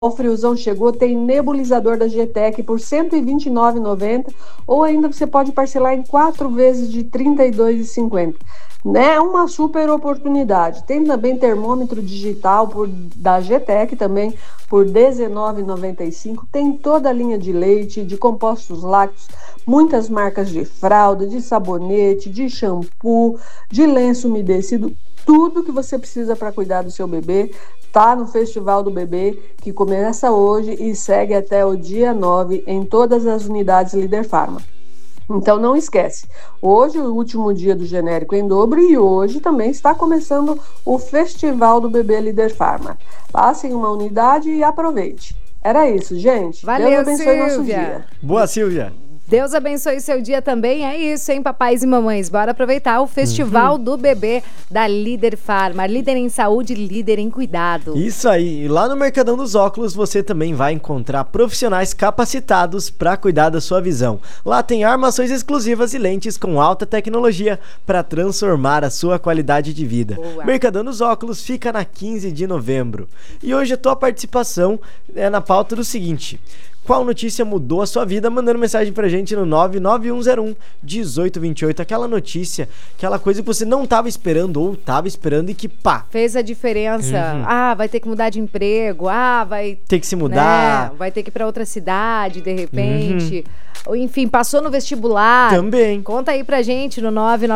O friozão chegou, tem nebulizador da GTEC por R$ 129,90 ou ainda você pode parcelar em 4 vezes de R$ 32,50. É uma super oportunidade. Tem também termômetro digital da GTEC também por R$ 19,95. Tem toda a linha de leite, de compostos lácteos, muitas marcas de fralda, de sabonete, de shampoo, de lenço umedecido, tudo que você precisa para cuidar do seu bebê. Tá no Festival do Bebê, que começa hoje e segue até o dia 9 em todas as unidades Líder Farma. Então não esquece, hoje é o último dia do genérico em dobro e hoje também está começando o Festival do Bebê Líder Farma. Passe em uma unidade e aproveite. Era isso, gente. Valeu, Deus abençoe Silvia. nosso dia. Boa, Silvia. Deus abençoe seu dia também, é isso, hein, papais e mamães? Bora aproveitar o Festival do Bebê da Líder Farma. Líder em saúde, líder em cuidado. Isso aí, e lá no Mercadão dos Óculos você também vai encontrar profissionais capacitados para cuidar da sua visão. Lá tem armações exclusivas e lentes com alta tecnologia para transformar a sua qualidade de vida. Boa. Mercadão dos Óculos fica na 15 de novembro. E hoje a tua participação é na pauta do seguinte: qual notícia mudou a sua vida? Mandando mensagem pra gente no 99101-1828. Aquela notícia, aquela coisa que você não tava esperando ou tava esperando e que pá, Fez a diferença. Ah, vai ter que mudar de emprego. Ah, vai tem que se mudar. né, vai ter que ir pra outra cidade, de repente. Ou, enfim, passou no vestibular. Também. Conta aí pra gente no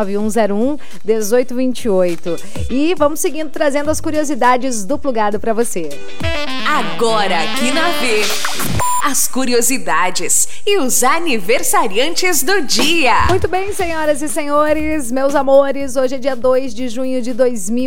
99101-1828. E vamos seguindo, trazendo as curiosidades do Plugado pra você. Agora aqui na V, as curiosidades e os aniversariantes do dia. Muito bem, senhoras e senhores, meus amores, hoje é dia 2 de junho de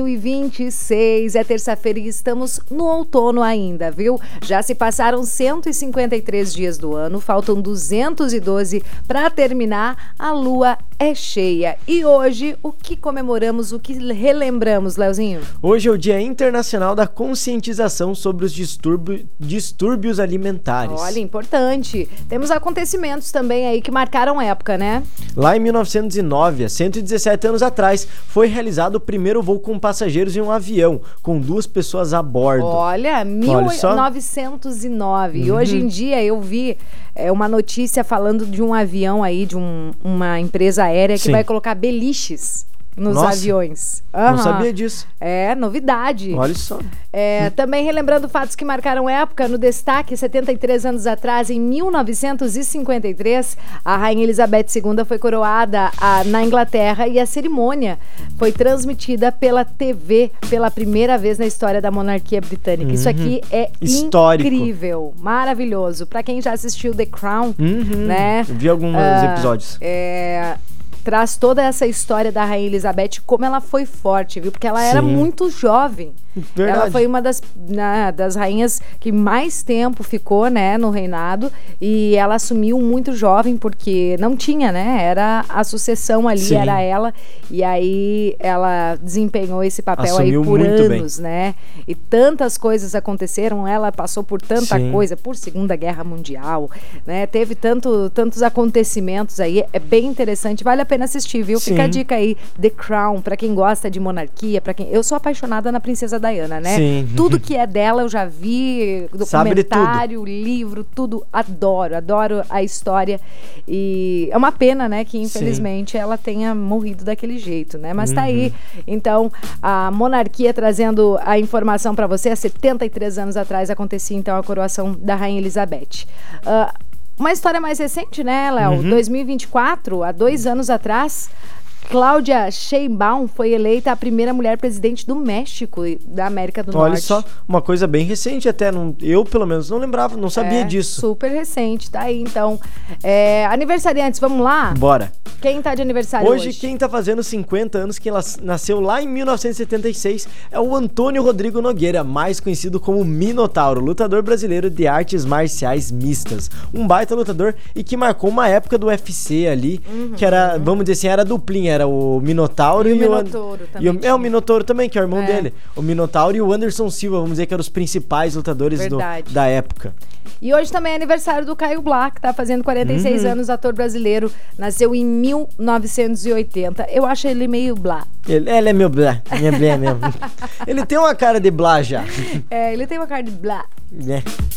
2026, é terça-feira e estamos no outono ainda, viu? Já se passaram 153 dias do ano, faltam 212 para terminar, a lua é cheia. E hoje, o que comemoramos, o que relembramos, Leozinho? Hoje é o Dia Internacional da Conscientização sobre os distúrbios alimentares. Olha, importante. Temos acontecimentos também aí que marcaram época, né? Lá em 1909, há 117 anos atrás, foi realizado o primeiro voo com passageiros em um avião, com 2 pessoas a bordo. Olha, só. 1909. E hoje em dia eu vi uma notícia falando de um avião aí, de uma empresa aérea que Sim. vai colocar beliches nos Nossa, aviões. Não Aham. sabia disso. É, novidade. Olha só. Também relembrando fatos que marcaram época, no destaque, 73 anos atrás, em 1953, a Rainha Elizabeth II foi coroada na Inglaterra e a cerimônia foi transmitida pela TV pela primeira vez na história da monarquia britânica. Isso aqui é Histórico. incrível, maravilhoso. Pra quem já assistiu The Crown, né? Vi alguns episódios. Traz toda essa história da Rainha Elizabeth, como ela foi forte, viu? Porque ela era Sim. muito jovem. Verdade. Ela foi uma das rainhas que mais tempo ficou, né, no reinado, e ela assumiu muito jovem, porque não tinha, né, era a sucessão ali, Sim. era ela, e aí ela desempenhou esse papel Assumiu aí por muito anos, né, e tantas coisas aconteceram, ela passou por tanta Sim. coisa, por Segunda Guerra Mundial, né, teve tantos acontecimentos aí, é bem interessante, vale a pena assistir, viu? Fica a Sim. dica aí, The Crown, pra quem gosta de monarquia, pra quem... Eu sou apaixonada na Princesa Diana, né? Sim. Tudo que é dela eu já vi, Sabe de documentário, livro, tudo, adoro a história. E é uma pena, né, que infelizmente ela tenha morrido daquele jeito, né? Mas tá aí, então, a monarquia trazendo a informação pra você, há 73 anos atrás acontecia então a coroação da Rainha Elizabeth. Uma história mais recente, né, Léo? 2024, há 2 anos atrás, Cláudia Sheinbaum foi eleita a primeira mulher presidente do México e da América do Olha Norte. só, uma coisa bem recente até, eu pelo menos não lembrava, não sabia disso. Super recente, tá aí então. Aniversariantes, vamos lá? Bora. Quem tá de aniversário hoje? Hoje, quem tá fazendo 50 anos, que ela nasceu lá em 1976, é o Antônio Rodrigo Nogueira, mais conhecido como Minotauro, lutador brasileiro de artes marciais mistas. Um baita lutador e que marcou uma época do UFC ali, que era, vamos dizer assim, era duplinha, era o Minotauro e o Minotouro também. O Minotouro também, que é o irmão dele. O Minotauro e o Anderson Silva, vamos dizer que eram os principais lutadores da época. E hoje também é aniversário do Caio Blá, que tá fazendo 46 anos, ator brasileiro. Nasceu em 1980. Eu acho ele meio blá. Ele é meu blá. Minha blá mesmo. Ele tem uma cara de blá já. Ele tem uma cara de blá. Né?